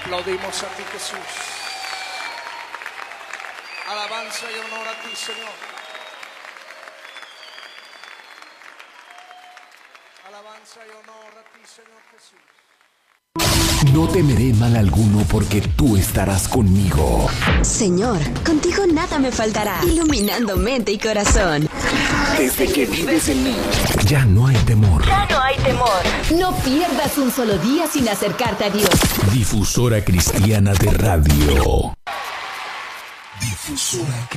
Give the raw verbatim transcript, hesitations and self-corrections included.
Aplaudimos a ti, Jesús. Alabanza y honor a ti, Señor. Alabanza y honor a ti, Señor Jesús. No temeré mal alguno porque tú estarás conmigo. Señor, contigo nada me faltará, iluminando mente y corazón. Desde que vives en mí, ya no hay temor. Ya no hay temor. No pierdas un solo día sin acercarte a Dios. Difusora Cristiana de Radio. Difusora